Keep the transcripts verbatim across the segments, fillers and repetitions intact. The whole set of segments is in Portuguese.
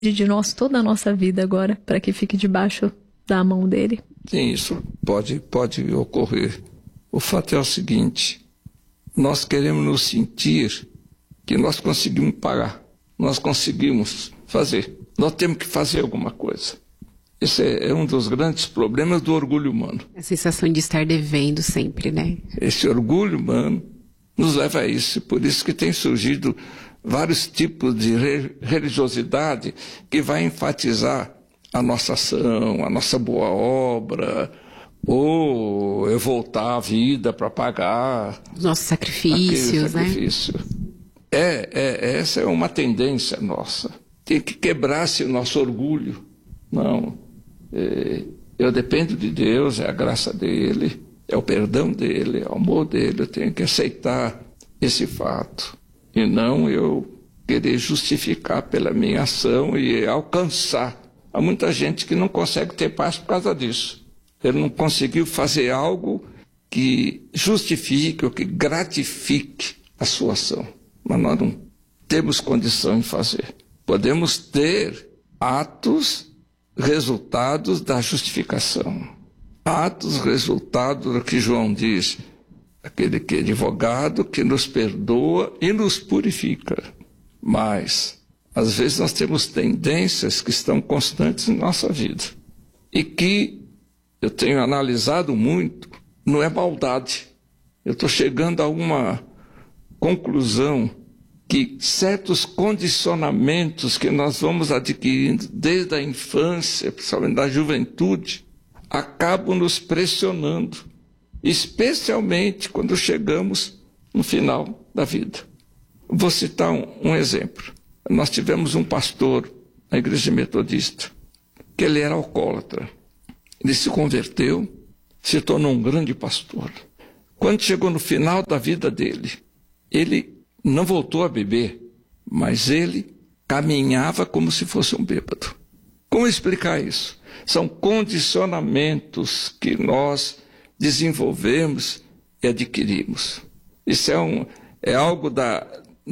de nós toda a nossa vida agora, para que fique debaixo da mão dele. Sim, isso pode, pode ocorrer. O fato é o seguinte: nós queremos nos sentir que nós conseguimos pagar, nós conseguimos fazer, nós temos que fazer alguma coisa. Esse é, é um dos grandes problemas do orgulho humano. A sensação de estar devendo sempre, né? Esse orgulho humano nos leva a isso, por isso que tem surgido vários tipos de re- religiosidade que vai enfatizar a nossa ação, a nossa boa obra, ou eu voltar à vida para pagar os nossos sacrifícios, sacrifício. né? É, é, essa é uma tendência nossa. Tem que quebrar esse nosso orgulho. Não, é, eu dependo de Deus, é a graça dele, é o perdão dele, é o amor dele. Eu tenho que aceitar esse fato e não eu querer justificar pela minha ação e alcançar. Há muita gente que não consegue ter paz por causa disso. Ele não conseguiu fazer algo que justifique ou que gratifique a sua ação. Mas nós não temos condição de fazer. Podemos ter atos, resultados da justificação. Atos, resultados do que João diz, aquele que é advogado, que nos perdoa e nos purifica. Mas, às vezes, nós temos tendências que estão constantes em nossa vida. E que eu tenho analisado muito, não é maldade. Eu estou chegando a uma conclusão que certos condicionamentos que nós vamos adquirindo desde a infância, principalmente da juventude, acabam nos pressionando, especialmente quando chegamos no final da vida. Vou citar um, um exemplo. Nós tivemos um pastor na igreja metodista, que ele era alcoólatra. Ele se converteu, se tornou um grande pastor. Quando chegou no final da vida dele, ele não voltou a beber, mas ele caminhava como se fosse um bêbado. Como explicar isso? São condicionamentos que nós desenvolvemos e adquirimos. Isso é, um, é algo da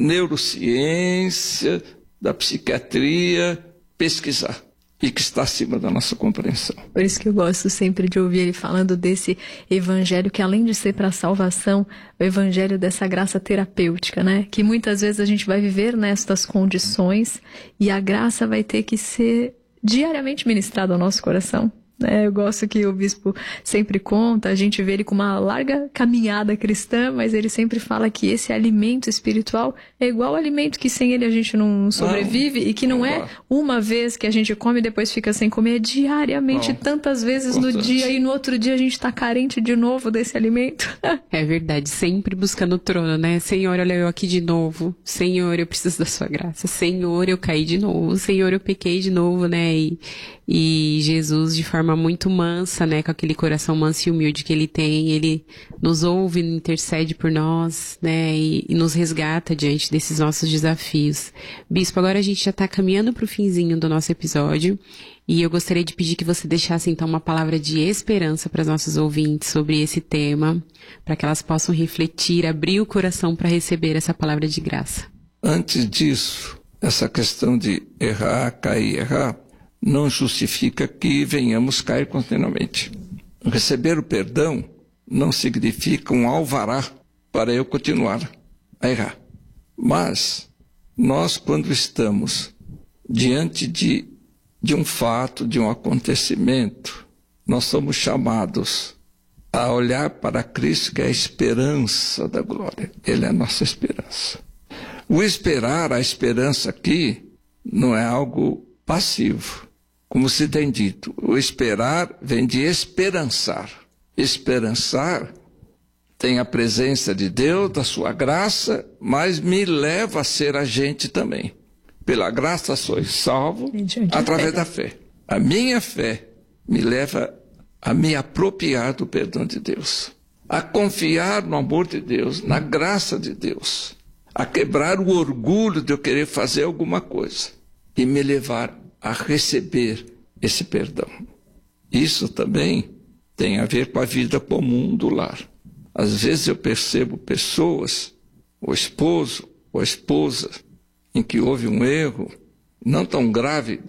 neurociência, da psiquiatria, pesquisar, e que está acima da nossa compreensão. Por isso que eu gosto sempre de ouvir ele falando desse evangelho que, além de ser para a salvação, o evangelho dessa graça terapêutica, né? Que muitas vezes a gente vai viver nestas condições e a graça vai ter que ser diariamente ministrada ao nosso coração. É, eu gosto que o bispo sempre conta, a gente vê ele com uma larga caminhada cristã, mas ele sempre fala que esse alimento espiritual é igual ao alimento que sem ele a gente não sobrevive, não, e que não, não é uma vez que a gente come e depois fica sem comer, é diariamente, não, tantas vezes importante. No dia, e no outro dia a gente está carente de novo desse alimento. É verdade, sempre buscando o trono, né? Senhor, olha eu aqui de novo. Senhor, eu preciso da sua graça. Senhor, eu caí de novo. Senhor, eu pequei de novo, né? E, e Jesus, de forma muito mansa, né, com aquele coração manso e humilde que ele tem, ele nos ouve, intercede por nós, né, e, e nos resgata diante desses nossos desafios. Bispo, agora a gente já está caminhando para o finzinho do nosso episódio e eu gostaria de pedir que você deixasse então uma palavra de esperança para os nossos ouvintes sobre esse tema, para que elas possam refletir, abrir o coração para receber essa palavra de graça. Antes disso, essa questão de errar, cair, errar, não justifica que venhamos cair continuamente. Receber o perdão não significa um alvará para eu continuar a errar. Mas nós, quando estamos diante de, de um fato, de um acontecimento, nós somos chamados a olhar para Cristo, que é a esperança da glória. Ele é a nossa esperança. O esperar, a esperança aqui, não é algo passivo. Como se tem dito, o esperar vem de esperançar. Esperançar tem a presença de Deus, da sua graça, mas me leva a ser agente também. Pela graça sois salvo através da fé. A minha fé me leva a me apropriar do perdão de Deus, a confiar no amor de Deus, na graça de Deus, a quebrar o orgulho de eu querer fazer alguma coisa e me levar a receber esse perdão. Isso também tem a ver com a vida comum do lar. Às vezes eu percebo pessoas, o esposo ou a esposa, em que houve um erro, não tão grave